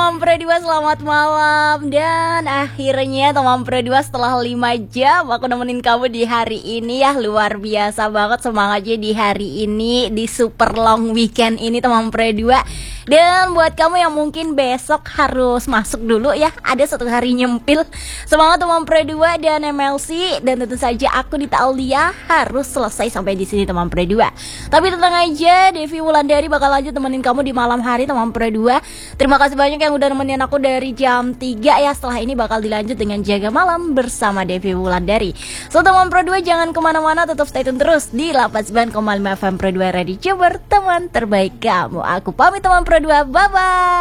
teman Pro 2, selamat malam. Dan akhirnya teman Pro 2 setelah 5 jam aku nemenin kamu di hari ini ya. Luar biasa banget semangatnya di hari ini, di super long weekend ini teman Pro 2. Dan buat kamu yang mungkin besok harus masuk dulu ya, ada satu hari nyempil. Semangat teman Pro 2 dan MLC. Dan tentu saja aku di Taulia harus selesai sampai di sini teman Pro 2. Tapi tenang aja, Devi Wulandari bakal lanjut temenin kamu di malam hari teman Pro 2. Terima kasih banyak yang udah nemenin aku dari jam 3 ya. Setelah ini bakal dilanjut dengan Jaga Malam bersama Devi Wulandari. So teman Pro 2 jangan kemana-mana, tetap stay tune terus di 89,5 FM Pro 2 Radio Jember, teman terbaik kamu. Aku pamit teman Pro 2, bye-bye.